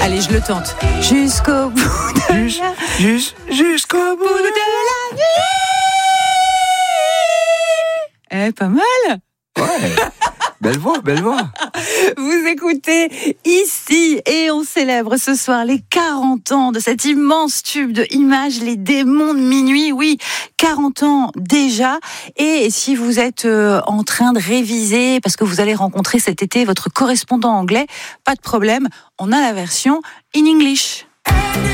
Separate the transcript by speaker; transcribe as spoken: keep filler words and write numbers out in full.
Speaker 1: Allez, je le tente. Jusqu'au bout de
Speaker 2: Jus- jus- Jusqu'au bout
Speaker 1: de
Speaker 2: de...
Speaker 1: la vie. Eh, pas mal.
Speaker 2: Ouais. Belle voix, belle voix.
Speaker 1: Vous écoutez ici et on célèbre ce soir les quarante ans de cet immense tube de Images, les démons de minuit. Oui, quarante ans déjà. Et si vous êtes en train de réviser parce que vous allez rencontrer cet été votre correspondant anglais, pas de problème, on a la version in English.